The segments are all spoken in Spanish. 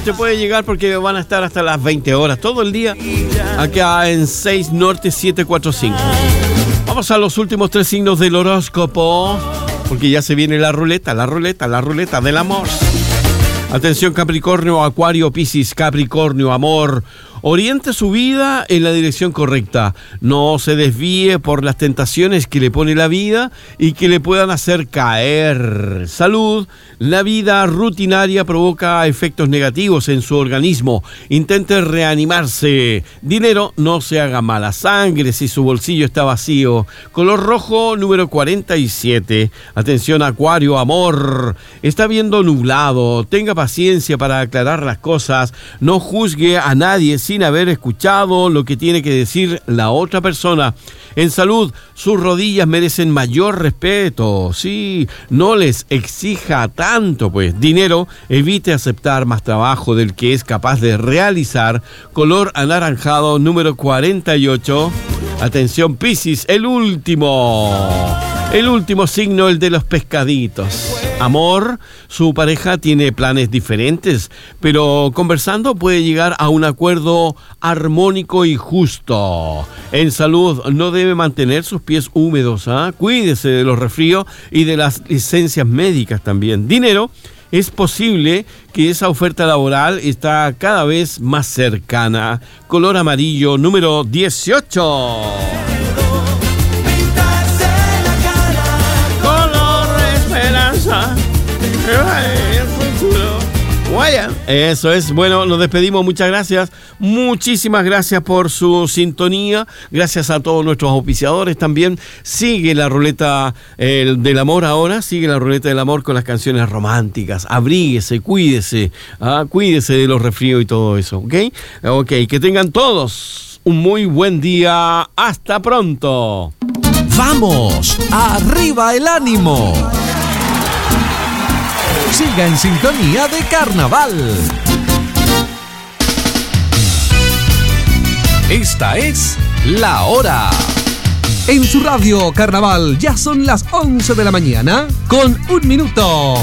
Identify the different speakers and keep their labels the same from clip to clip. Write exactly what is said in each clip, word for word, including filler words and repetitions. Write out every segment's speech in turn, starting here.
Speaker 1: usted puede llegar porque van a estar hasta las veinte horas, todo el día, acá en seis Norte siete cuatro cinco. Vamos a los últimos tres signos del horóscopo, porque ya se viene la ruleta, la ruleta, la ruleta del amor. Atención Capricornio, Acuario, Piscis. Capricornio, amor. Oriente su vida en la dirección correcta. No se desvíe por las tentaciones que le pone la vida y que le puedan hacer caer. Salud. La vida rutinaria provoca efectos negativos en su organismo. Intente reanimarse. Dinero, no se haga mala sangre si su bolsillo está vacío. Color rojo, número cuarenta y siete. Atención Acuario, amor. Está viendo nublado. Tenga paciencia para aclarar las cosas. No juzgue a nadie sin haber escuchado lo que tiene que decir la otra persona. En salud, sus rodillas merecen mayor respeto. Sí, no les exija tanto, pues. Dinero, evite aceptar más trabajo del que es capaz de realizar. Color anaranjado, número cuarenta y ocho. Atención Piscis, el último. El último signo, el de los pescaditos. Amor, su pareja tiene planes diferentes, pero conversando puede llegar a un acuerdo armónico y justo. En salud, no debe mantener sus pies húmedos, ¿eh? Cuídese de los resfríos y de las licencias médicas también. Dinero, es posible que esa oferta laboral está cada vez más cercana. Color amarillo, número dieciocho. El futuro. Vaya. Eso es. Bueno, nos despedimos. Muchas gracias. Muchísimas gracias por su sintonía. Gracias a todos nuestros auspiciadores también. Sigue la ruleta eh, del amor ahora. Sigue la ruleta del amor con las canciones románticas. Abríguese, cuídese. ¿ah? Cuídese de los resfríos y todo eso. ¿Ok? Ok. Que tengan todos un muy buen día. Hasta pronto.
Speaker 2: ¡Vamos! ¡Arriba el ánimo! Siga en sintonía de Carnaval. Esta es La Hora. En su radio Carnaval ya son las once de la mañana con un minuto.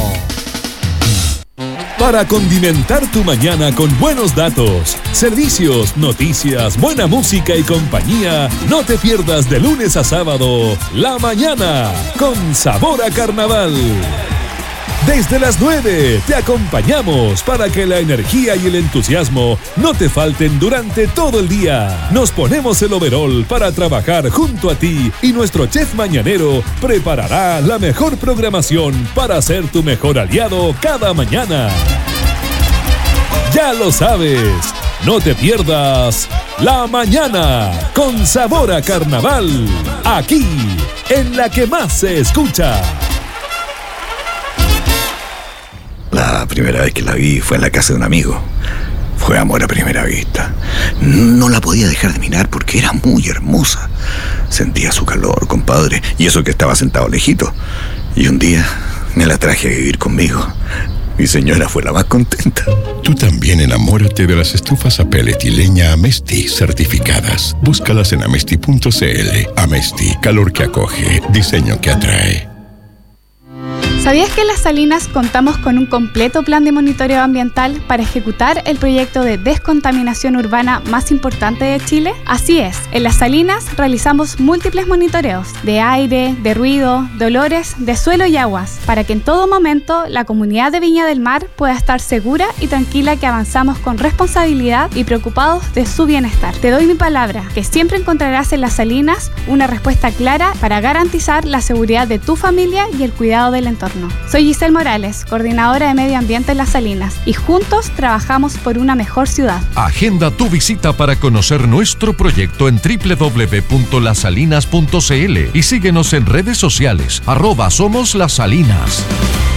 Speaker 3: Para condimentar tu mañana con buenos datos, servicios, noticias, buena música y compañía, no te pierdas de lunes a sábado La Mañana con Sabor a Carnaval. Desde las nueve te acompañamos para que la energía y el entusiasmo no te falten durante todo el día. Nos ponemos el overol para trabajar junto a ti y nuestro chef mañanero preparará la mejor programación para ser tu mejor aliado cada mañana. Ya lo sabes, no te pierdas La Mañana con Sabor a Carnaval, aquí en la que más se escucha.
Speaker 4: La primera vez que la vi fue en la casa de un amigo. Fue amor a primera vista. No la podía dejar de mirar porque era muy hermosa. Sentía su calor, compadre, y eso que estaba sentado lejito. Y un día me la traje a vivir conmigo. Mi señora fue la más contenta.
Speaker 5: Tú también enamórate de las estufas a pellet y leña Amesti certificadas. Búscalas en amesti punto cl. Amesti, calor que acoge, diseño que atrae.
Speaker 6: ¿Sabías que en Las Salinas contamos con un completo plan de monitoreo ambiental para ejecutar el proyecto de descontaminación urbana más importante de Chile? Así es, en Las Salinas realizamos múltiples monitoreos de aire, de ruido, de olores, de suelo y aguas, para que en todo momento la comunidad de Viña del Mar pueda estar segura y tranquila que avanzamos con responsabilidad y preocupados de su bienestar. Te doy mi palabra, que siempre encontrarás en Las Salinas una respuesta clara para garantizar la seguridad de tu familia y el cuidado del entorno. Soy Giselle Morales, coordinadora de Medio Ambiente en Las Salinas, y juntos trabajamos por una mejor ciudad.
Speaker 2: Agenda tu visita para conocer nuestro proyecto en doble u doble u doble u punto las salinas punto c l y síguenos en redes sociales, arroba Somos Las Salinas.